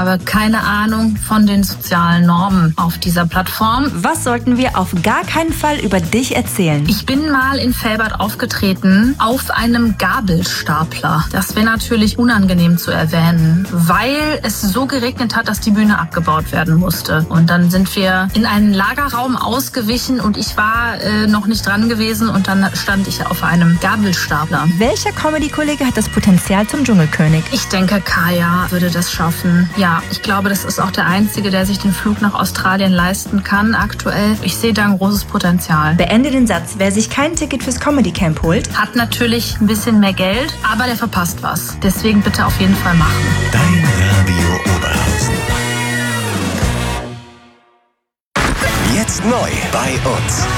habe keine Ahnung von den sozialen Normen auf dieser Plattform. Was sollten wir auf gar keinen Fall über dich erzählen? Ich bin mal in Velbert aufgetreten auf einem Gabelstapler. Das wäre natürlich unangenehm zu erwähnen, weil es so geregnet hat, dass die Bühne abgebaut werden musste. Und dann sind wir in einen Lagerraum ausgewichen und ich war noch nicht dran gewesen und dann stand ich auf einem Gabelstapler. Welcher Comedy-Kollege hat das Potenzial zum Dschungelkönig? Ich denke, Kaya würde das schaffen. Ja, ich glaube, das ist auch der Einzige, der sich den Flug nach Australien leisten kann aktuell. Ich sehe da ein großes Potenzial. Beende den Satz. Wer sich kein Ticket fürs Comedy Camp holt, Hat natürlich ein bisschen mehr Geld, aber der verpasst was. Deswegen bitte auf jeden Fall machen. Dein Radio Oberhausen. Jetzt neu bei uns.